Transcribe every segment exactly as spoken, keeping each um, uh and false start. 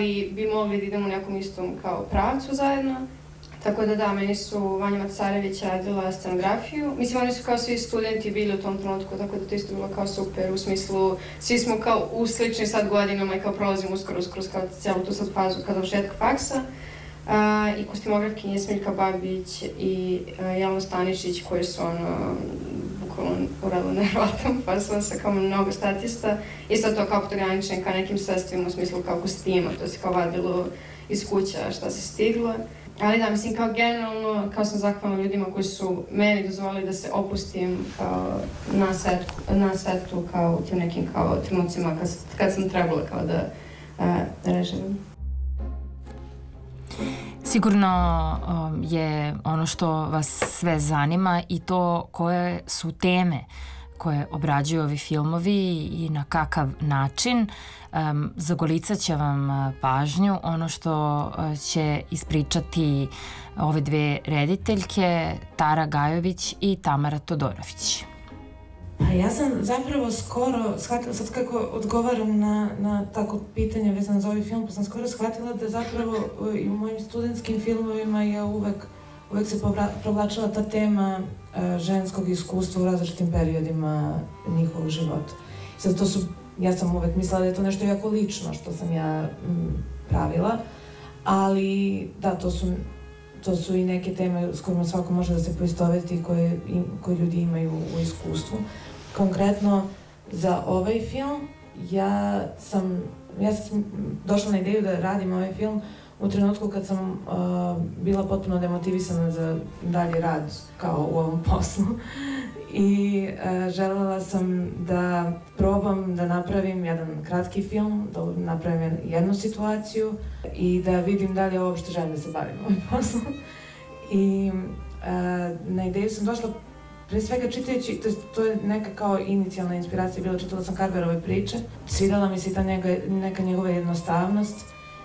li bi mogli da idemo u nekom istom kao pravcu zajedno. Tako da da, meni su Vanja Macarević radila scenografiju. Mislim, oni su kao svi studenti bili u tom trenutku, tako da to isto bilo kao super, u smislu, svi smo kao u sličnim sad godinama i kao prolazimo uskoro, uskoro kao cijelu tu sad fazu kao dovršetka faksa. Uh, I kostimografkinje Smiljka Babić i uh, Jelena Stanišić, koji su ono, bukvalno uradili nevjerovatno posao sa kao mnogo statista. I sad to kao fotograničen kao nekim sredstvima u smislu kao kostima, to se kao vadilo iz kuća šta se stiglo. Ali da, mislim, kao generalno, kao sam zahvalna ljudima koji su meni dozvolili da se opustim kao na setu, na setu kao u tim nekim kao trenucima kad, kad sam trebala kao da uh, režiram. Sigurno um, je ono što vas sve zanima i to koje su teme koje obrađuju ovi filmovi i na kakav način. Um, zagolicat će vam pažnju ono što uh, će ispričati ove dve rediteljke, Tara Gajović i Tamara Todorović. A ja sam zapravo skoro shvatila, sad kako odgovaram na, na tako pitanje vezano za ovaj film, pa sam skoro shvatila da zapravo i u mojim studentskim filmovima je uvek, uvek se provlačila ta tema uh, ženskog iskustva u različitim periodima njihovog života. Sad to su, ja sam uvek mislila da je to nešto jako lično što sam ja m, pravila, ali da, to su, to su i neke teme s kojima svako može da se poistoveti koje, koje ljudi imaju u iskustvu. Konkretno, za ovaj film, ja sam, ja sam došla na ideju da radim ovaj film u trenutku kad sam uh, bila potpuno demotivisana za dalji rad kao u ovom poslu. I uh, želela sam da probam da napravim jedan kratki film, da napravim jednu situaciju i da vidim da li je uopšte želim da se bavim ovim poslom. I uh, na ideju sam došla pre svega čitajući, to, to je neka kao inicijalna inspiracija bila, čitala sam Carverove priče, svidela mi se i ta njega, neka njegova jednostavnost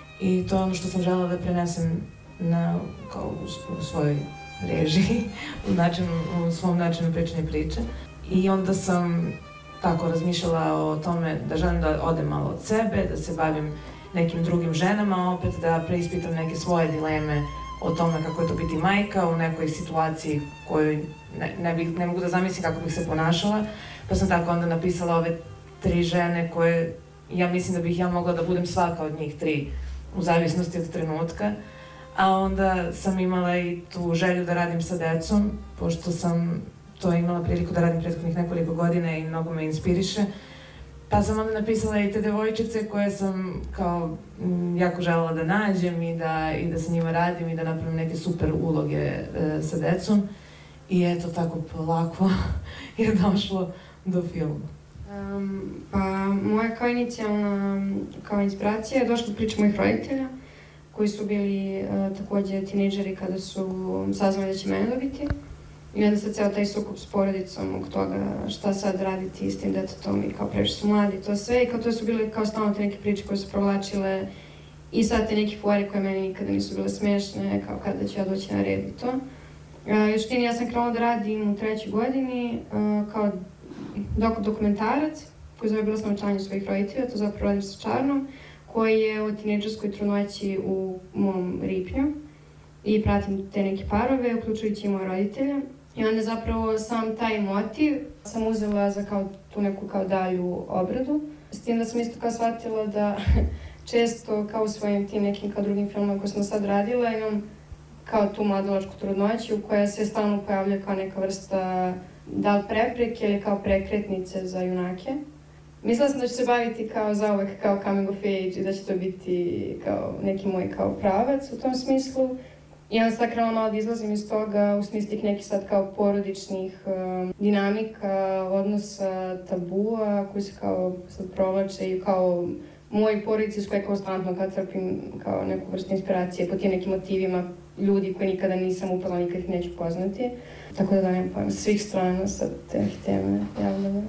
i to je ono što sam želela da prenesem na, kao u, u svojoj režiji, u, načinu, u svom načinu pričanja priče. I onda sam tako razmišljala o tome da želim da odem malo od sebe, da se bavim nekim drugim ženama, opet da preispitam neke svoje dileme o tome kako je to biti majka u nekoj situaciji kojoj ne, ne, bih, ne mogu da zamislim kako bih se ponašala. Pa sam tako onda napisala ove tri žene koje ja mislim da bih ja mogla da budem svaka od njih tri u zavisnosti od trenutka. A onda sam imala i tu želju da radim sa decom, pošto sam to imala priliku da radim prethodnih nekoliko godina i mnogo me inspiriše. Pa sam onda napisala i te devojčice koje sam kao m, jako želela da nađem i da, i da sa njima radim i da napravim neke super uloge e, sa decom. I eto, tako polako je došlo do filma. Um, pa moja kao inicijalna kao inspiracija je došla od priče mojih roditelja, koji su bili uh, takođe tinejdžeri kada su saznali da će mene dobiti. I onda se ceo taj sukob s porodicom oko toga šta sad raditi s tim detetom i kao previše su mladi i to sve. I kao to su bile kao stalno te neke priče koje su provlačile i sad te neke fore koje meni nikada nisu bile smešne, kao kada ću ja doći na red i to. Uh, još tini ja sam krenula da radim u trećoj godini uh, kao dok dokumentarac koji zove Bilo sam očanje svojih roditelja, to zapravo radim sa Čarnom, koji je u tinejdžerskoj trudnoći u mom Ripnju i pratim te neke parove, uključujući i moje roditelje. I onda zapravo sam taj motiv sam uzela za kao tu neku kao dalju obradu. S tim da sam isto kao shvatila da često kao u svojim tim nekim kao drugim filmama koje sam sad radila imam kao tu mladalačku trudnoću koja se stalno pojavlja kao neka vrsta da li prepreke ili kao prekretnice za junake. Mislila sam da ću se baviti kao zauvek kao coming of age i da će to biti kao neki moj kao pravac u tom smislu. I onda sad krenula malo da izlazim iz toga u smislu tih nekih sad kao porodičnih um, dinamika, odnosa, tabua koji se kao sad provlače i kao moji porodici s koje konstantno kad crpim kao neku vrstu inspiracije po tim nekim motivima ljudi koje nikada nisam upala, nikad ih neću poznati. Tako da da nemam pojma, svih strana sad te teme javljamo.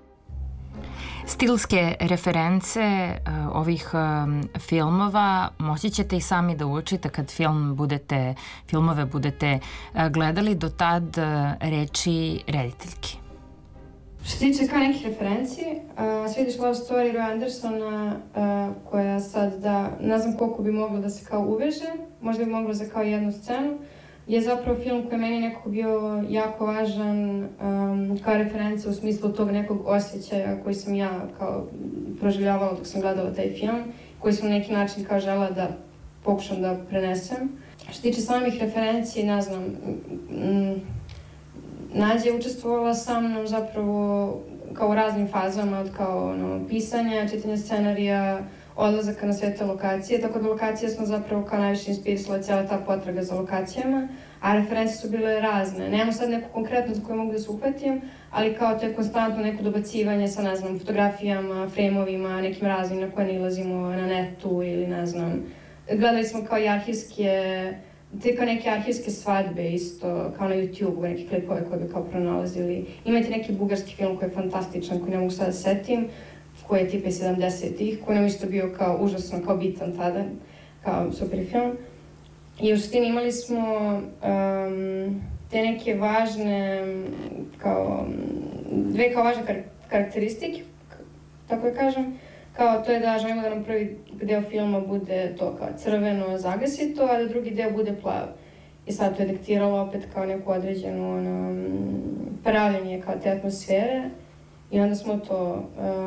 Stilske reference uh, ovih um, filmova moći ćete i sami da uočite kad film budete, filmove budete uh, gledali, do tad uh, reči rediteljki. Što se tiče kao nekih referenci, uh, Swedish Love Story Roy Andersona, uh, koja sad da, ne znam koliko bi moglo da se kao uveže, možda bi moglo za kao jednu scenu, je zapravo film koji je meni nekako bio jako važan um, kao referenca u smislu tog nekog osjećaja koji sam ja kao proživljavala dok sam gledala taj film, koji sam na neki način kao žela da pokušam da prenesem. Što se tiče samih referenci, ne znam, m, Nađa je učestvovala sa mnom zapravo kao u raznim fazama, od kao ono, pisanja, čitanja scenarija, odlazaka na sve te lokacije, tako da lokacije smo zapravo kao najviše inspirisala cijela ta potraga za lokacijama, a referencije su bile razne. Nemamo sad neku konkretnu za koju mogu da se uhvatim, ali kao to je konstantno neko dobacivanje sa, ne znam, fotografijama, frejmovima, nekim raznim na koje nalazimo na netu ili ne znam. Gledali smo kao i arhivske, te kao neke arhivske svadbe isto, kao na YouTube-u, neke klipove koje bi kao pronalazili. Imate neki bugarski film koji je fantastičan, koji ne mogu sad da setim, koji je tipa sedamdesetih, koji nam isto bio kao užasno kao bitan tada, kao super film. I u suštini imali smo um, te neke važne, kao, dve kao važne kar karakteristike, tako da kažem, kao to je da želimo da nam prvi deo filma bude to kao crveno, zagasito, a da drugi deo bude plav. I sad to je diktiralo opet kao neku određenu ono, pravljenje kao te atmosfere. I onda smo to,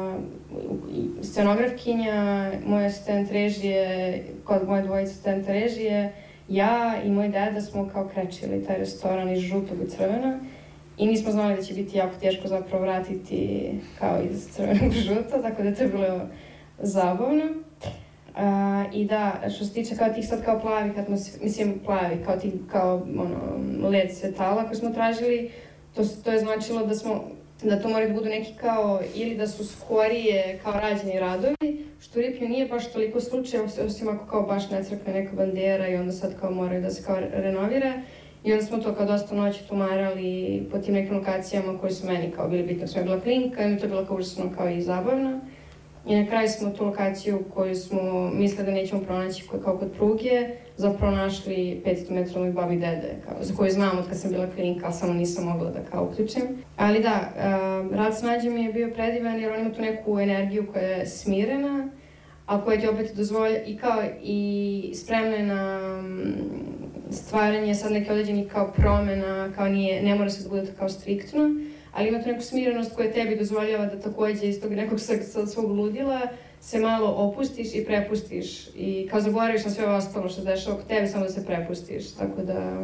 uh, scenografkinja, moj asistent režije, kod moje dvojice asistenta režije, ja i moj deda smo kao krečili taj restoran iz žutog u crveno i nismo znali da će biti jako teško zapravo vratiti kao iz crvenog u žuto, tako da to je bilo zabavno. Uh, I da, što se tiče kao tih sad kao plavih atmosfera, mislim plavi, kao ti kao ono, led svetala koje smo tražili, to, to je značilo da smo da to moraju da budu neki kao, ili da su skorije kao rađeni radovi, što u Ripnju nije baš toliko slučaj, osim ako kao baš ne crkne neka bandera i onda sad kao moraju da se kao renovira. I onda smo to kao dosta noći tumarali po tim nekim lokacijama koji su meni kao bili bitno, sam je bila klinka i mi to je bilo kao užasno kao i zabavno. I na kraju smo tu lokaciju koju smo mislili da nećemo pronaći kao kod pruge, zapravo našli petsto metara od mojih babi i dede, kao, za koju znam od kad sam bila klinka, ali samo nisam mogla da kao uključim. Ali da, uh, rad s Nađom je bio predivan jer on ima tu neku energiju koja je smirena, a koja ti opet dozvolja i kao i spremna je na stvaranje sad neke određenih kao promena, kao nije, ne mora se da bude kao striktno, ali ima tu neku smirenost koja tebi dozvoljava da takođe iz tog nekog svog ludila se malo opustiš i prepustiš i kao zaboraviš na sve ostalo što se dešava oko tebe, samo da se prepustiš, tako da...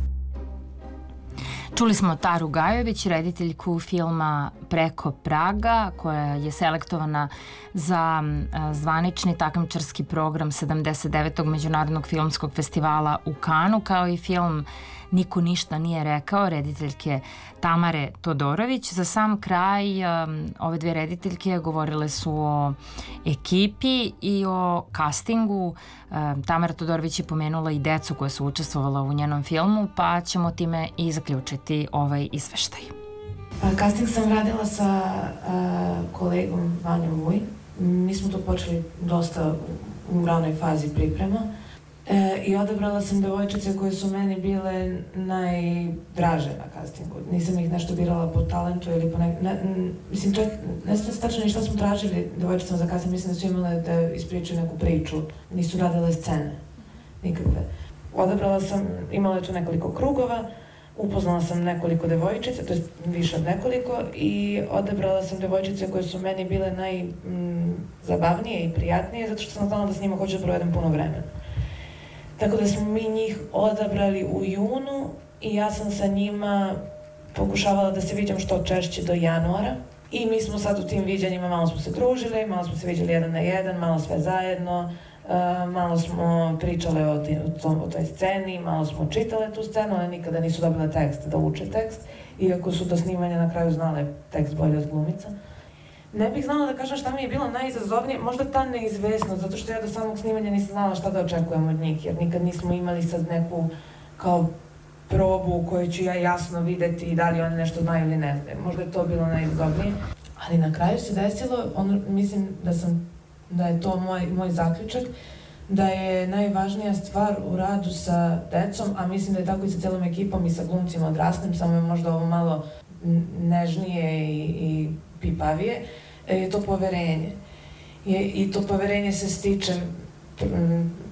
Čuli smo Taru Gajović, rediteljku filma Preko praga, koja je selektovana za zvanični takmičarski program sedamdeset devetog Međunarodnog filmskog festivala u Kanu, kao i film Niko ništa nije rekao, rediteljke Tamare Todorović. Za sam kraj, ove dve rediteljke govorile su o ekipi i o castingu. Tamara Todorović je pomenula i decu koja su učestvovala u njenom filmu, pa ćemo time i zaključiti ovaj izveštaj. Casting sam radila sa uh, kolegom Vanjom Vuj. Mi smo to počeli dosta u ranoj fazi priprema. E, I odabrala sam devojčice koje su meni bile najdraže na castingu. Nisam ih nešto birala po talentu ili po nek... Ne, mislim, čak, ne znam tačno ni šta smo tražili devojčicama za casting. Mislim da su imale da ispričaju neku priču. Nisu radile scene. Nikakve. Odabrala sam, imala je tu nekoliko krugova, upoznala sam nekoliko devojčice, to je više od nekoliko, i odabrala sam devojčice koje su meni bile najzabavnije i prijatnije, zato što sam znala da s njima hoću da provedem puno vremena. Tako da smo mi njih odabrali u junu i ja sam sa njima pokušavala da se viđam što češće do januara. I mi smo sad u tim viđanjima, malo smo se družili, malo smo se viđali jedan na jedan, malo sve zajedno, uh, malo smo pričale o, tim, o, tom, o toj sceni, malo smo čitale tu scenu, one nikada nisu dobile tekst da uče tekst, iako su do snimanja na kraju znale tekst bolje od glumica. Ne bih znala da kažem šta mi je bilo najizazovnije, možda ta neizvesnost, zato što ja do samog snimanja nisam znala šta da očekujem od njih, jer nikad nismo imali sad neku kao probu u kojoj ću ja jasno videti da li oni nešto znaju ili ne znaju. Možda je to bilo najizazovnije. Ali na kraju se desilo, ono, mislim da sam, da je to moj, moj zaključak, da je najvažnija stvar u radu sa decom, a mislim da je tako i sa celom ekipom i sa glumcima odraslim, samo je možda ovo malo nežnije i, i pipavije, je to poverenje. I, i to poverenje se stiče